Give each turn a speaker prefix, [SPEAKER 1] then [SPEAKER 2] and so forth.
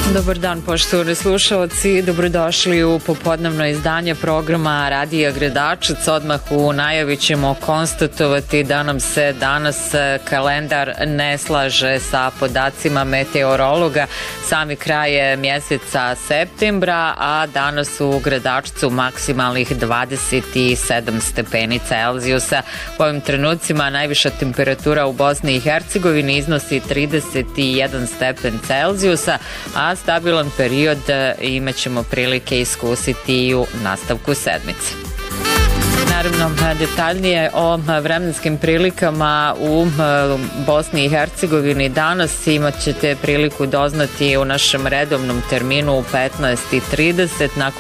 [SPEAKER 1] Dobar dan, poštovani slušalci, dobrodošli u popodnevno izdanje programa Radija Gradačac. Odmah u najavi ćemo konstatovati da nam se danas kalendar ne slaže sa podacima meteorologa. Sami kraj mjeseca septembra, a danas u Gradačcu maksimalnih 27 stepeni Celzijusa. U ovim trenucima najviša temperatura u Bosni i Hercegovini iznosi 31 stepen Celzijusa, a stabilan period imat ćemo prilike iskusiti i u nastavku sedmice. Naravno, detaljnije o vremenskim prilikama u Bosni i Hercegovini danas imat ćete priliku doznati u našem redovnom terminu u 15:30 nakon